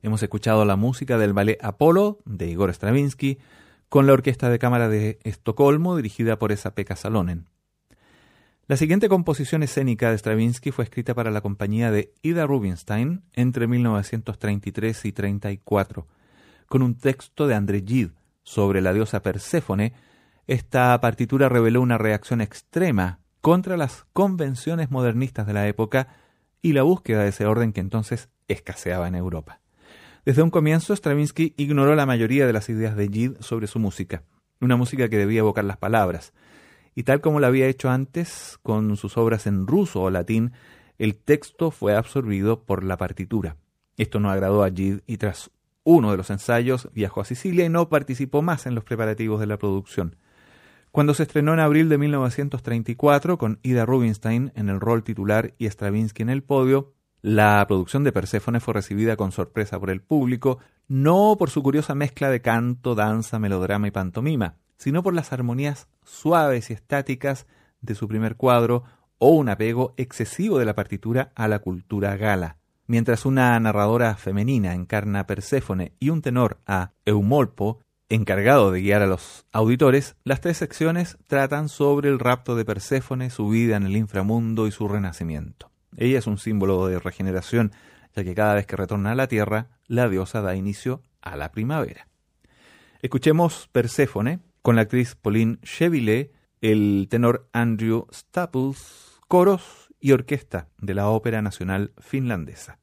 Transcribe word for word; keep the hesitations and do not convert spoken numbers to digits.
Hemos escuchado la música del ballet Apolo de Igor Stravinsky con la Orquesta de Cámara de Estocolmo dirigida por Esa-Pekka Salonen. La siguiente composición escénica de Stravinsky fue escrita para la compañía de Ida Rubinstein entre mil novecientos treinta y tres y treinta y cuatro. Con un texto de André Gide sobre la diosa Perséfone, esta partitura reveló una reacción extrema contra las convenciones modernistas de la época y la búsqueda de ese orden que entonces escaseaba en Europa. Desde un comienzo, Stravinsky ignoró la mayoría de las ideas de Gide sobre su música, una música que debía evocar las palabras. Y tal como lo había hecho antes con sus obras en ruso o latín, el texto fue absorbido por la partitura. Esto no agradó a Gide y tras uno de los ensayos viajó a Sicilia y no participó más en los preparativos de la producción. Cuando se estrenó en abril de mil novecientos treinta y cuatro, con Ida Rubinstein en el rol titular y Stravinsky en el podio, la producción de Perséfone fue recibida con sorpresa por el público, no por su curiosa mezcla de canto, danza, melodrama y pantomima, sino por las armonías suaves y estáticas de su primer cuadro o un apego excesivo de la partitura a la cultura gala. Mientras una narradora femenina encarna a Perséfone y un tenor a Eumolpo, encargado de guiar a los auditores, las tres secciones tratan sobre el rapto de Perséfone, su vida en el inframundo y su renacimiento. Ella es un símbolo de regeneración, ya que cada vez que retorna a la tierra, la diosa da inicio a la primavera. Escuchemos Perséfone con la actriz Pauline Chevillet, el tenor Andrew Staples, coros y orquesta de la Ópera Nacional Finlandesa.